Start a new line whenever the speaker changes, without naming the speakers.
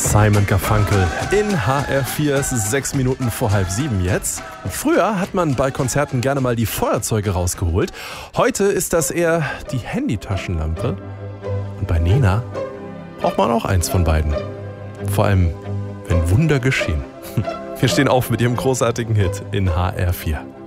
Simon Garfunkel in HR4, es ist 6 Minuten vor 6:30 jetzt. Und früher hat man bei Konzerten gerne mal die Feuerzeuge rausgeholt. Heute ist das eher die Handytaschenlampe. Und bei Nena braucht man auch eins von beiden. Vor allem, wenn Wunder geschehen. Wir stehen auf mit ihrem großartigen Hit in HR4.